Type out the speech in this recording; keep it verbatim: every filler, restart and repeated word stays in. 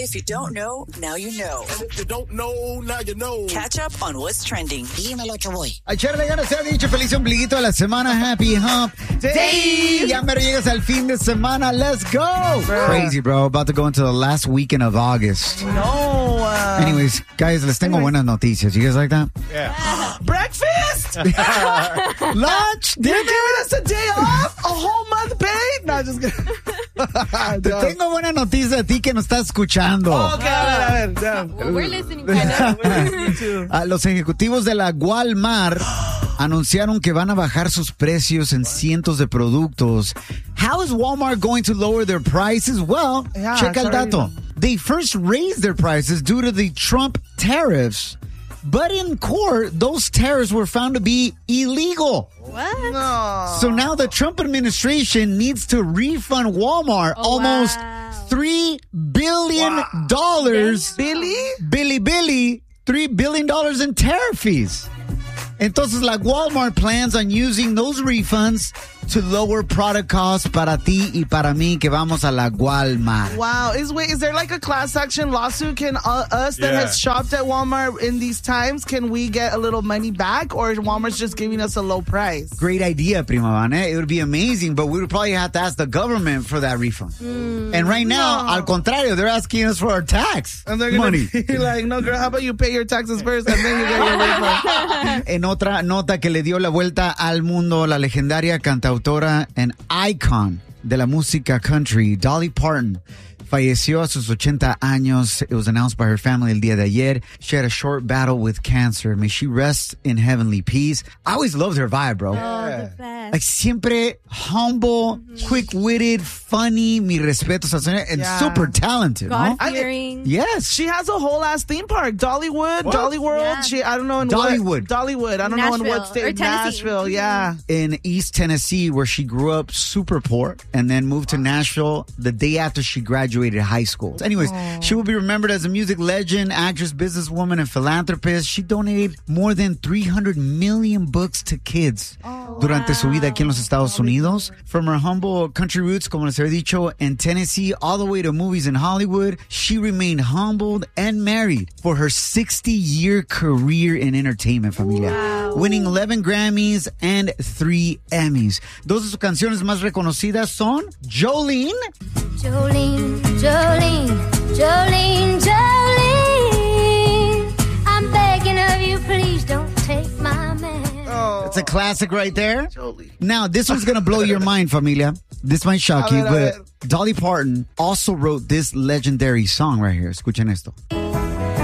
If you don't know, now you know. And if you don't know, now you know. Catch up on what's trending. Dímelo, Choboy. Ayer ya no se ha dicho feliz ombliguito de la semana. Happy Hump Day. Ya mero llegas al fin de semana. Let's go. Bro. Crazy, bro. About to go into the last weekend of August. No. Uh, Anyways, guys, les tengo anyways. buenas noticias. You guys like that? Yeah. Breakfast. Lunch. They're giving us a day off. A whole month paid. No, just kidding. Te tengo buena noticia a ti que nos estás escuchando. Okay, a ver, a ver. Yeah. Well, we're listening, kind of. We're listening too. Uh, los ejecutivos de la Walmart anunciaron que van a bajar sus precios en cientos de productos. How is Walmart going to lower their prices? Well, Yeah, check el sorry. dato. They first raised their prices due to the Trump tariffs. But in court, those tariffs were found to be illegal. What? No. So now the Trump administration needs to refund Walmart Oh, almost wow. three billion dollars. Billy? Billy Billy, three billion dollars in tariff fees. Entonces, la Walmart plans on using those refunds to lower product costs para ti y para mí que vamos a la Walmart. Wow. Is wait, is there like a class action lawsuit? Can uh, us that Yeah. has shopped at Walmart in these times, can we get a little money back? Or is Walmart's just giving us a low price? Great idea, Prima Vane. It would be amazing, but we would probably have to ask the government for that refund. And right now, No. al contrario, they're asking us for our tax And they're gonna money. be like, no, girl, how about you pay your taxes first and then you get your refund? En otra nota que le dio la vuelta al mundo, la legendaria cantautora and icon de la música country, Dolly Parton, falleció a sus ochenta años. It was announced by her family el día de ayer. She had a short battle with cancer. May she rest in heavenly peace. I always loved her vibe, bro. Oh, the best. Like, siempre humble, quick-witted, funny, mi respeto, and Yeah. super talented, no? God-fearing. Yes. She has a whole ass theme park. Dollywood, What? Dolly World. Yeah. She, I don't know in Dollywood. what. Dollywood. I don't know in what Nashville, state. or Tennessee. Nashville, yeah. In East Tennessee, where she grew up super poor and then moved to Nashville the day after she graduated high school. Anyways, she will be remembered as a music legend, actress, businesswoman, and philanthropist. She donated more than three hundred million books to kids durante su vida aquí en los Estados Unidos. From her humble country roots, como les había dicho, in Tennessee, all the way to movies in Hollywood, she remained humbled and married for her sixty-year career in entertainment, familia. Wow. Winning eleven Grammys and three Emmys. Dos de sus canciones más reconocidas son Jolene. Jolene, Jolene, Jolene, Jolene. I'm begging of you, please don't take my man. It's a classic right there. Jolie. Now, this one's going to blow your mind, familia. This might shock A you, ver, a but Dolly Parton also wrote this legendary song right here. Escuchen esto.